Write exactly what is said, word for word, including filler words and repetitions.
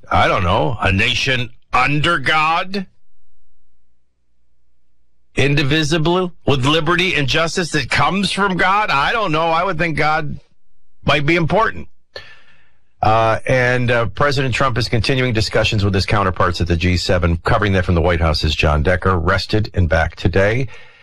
I don't know, a nation under God, indivisible, with liberty and justice that comes from God? I don't know. I would think God might be important. Uh, and uh, President Trump is continuing discussions with his counterparts at the G seven. Covering that from the White House is John Decker, rested and back today.